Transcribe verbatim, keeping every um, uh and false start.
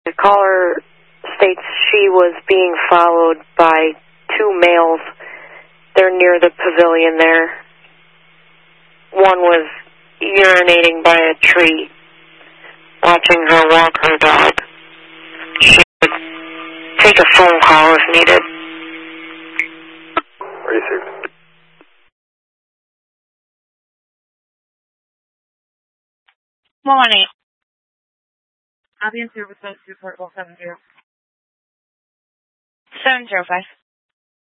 The caller states she was being followed by two males. They're near the pavilion there. One was urinating by a tree, watching her walk her dog. She would take a phone call if needed. Received. Morning. I'll be in service at two four seven zero. seven zero five.